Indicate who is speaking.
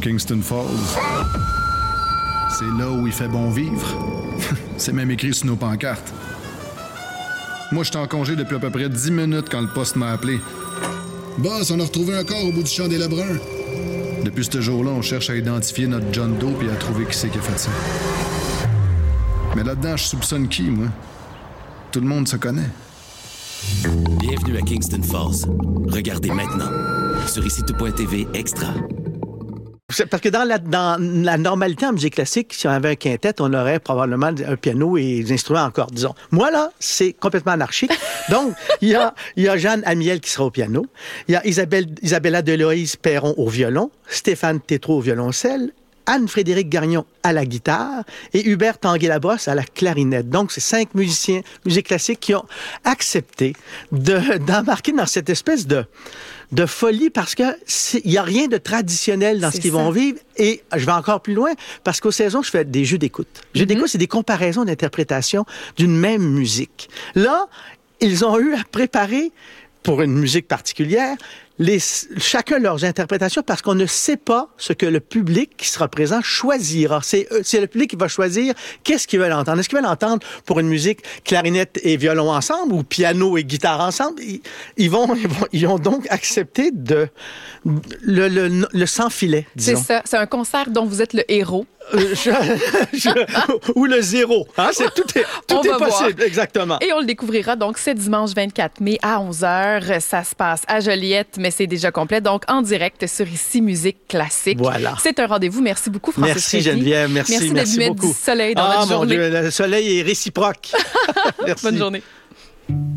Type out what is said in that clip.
Speaker 1: Kingston Falls. C'est là où il fait bon vivre. C'est même écrit sur nos pancartes. Moi, j'étais en congé depuis à peu près 10 minutes quand le poste m'a appelé. Boss, on a retrouvé un corps au bout du champ des Lebrun. Depuis ce jour-là, on cherche à identifier notre John Doe et à trouver qui c'est qui a fait ça. Mais là-dedans, je soupçonne qui, moi? Tout le monde se connaît.
Speaker 2: Bienvenue à Kingston Falls. Regardez maintenant sur ICITO.TV Extra.
Speaker 3: Parce que dans la normalité en musique classique, si on avait un quintet, on aurait probablement un piano et des instruments encore, disons. Moi, là, c'est complètement anarchique. Donc, il y a Jeanne Amiel qui sera au piano, il y a Isabella Deloïse Perron au violon, Stéphane Tétrault au violoncelle, Anne-Frédérique Gagnon à la guitare et Hubert Tanguay-Labosse à la clarinette. Donc, c'est 5 musiciens musique classique qui ont accepté d'embarquer dans cette espèce de folie parce que il y a rien de traditionnel dans ce qu'ils vont vivre. Et je vais encore plus loin parce qu'aux saisons, je fais des jeux d'écoute. Jeux d'écoute, c'est des comparaisons d'interprétation d'une même musique. Là, ils ont eu à préparer pour une musique particulière chacun leurs interprétations parce qu'on ne sait pas ce que le public qui sera présent choisira. C'est le public qui va choisir qu'est-ce qu'ils veulent entendre. Est-ce qu'ils veulent entendre pour une musique clarinette et violon ensemble ou piano et guitare ensemble? Ils ont donc accepté le sans filet, disons.
Speaker 4: C'est ça. C'est un concert dont vous êtes le héros.
Speaker 3: Ou le zéro. Hein? Tout est possible, voir. Exactement.
Speaker 4: Et on le découvrira donc ce dimanche 24 mai à 11h. Ça se passe à Joliette, mais c'est déjà complet. Donc, en direct sur ICI Musique Classique.
Speaker 3: Voilà.
Speaker 4: C'est un rendez-vous. Merci beaucoup, Francis
Speaker 3: Merci,
Speaker 4: Reddy.
Speaker 3: Geneviève. Merci
Speaker 4: d'être mettre
Speaker 3: beaucoup.
Speaker 4: Du soleil dans notre journée.
Speaker 3: Mon Dieu, le soleil est réciproque. Merci.
Speaker 4: Bonne journée.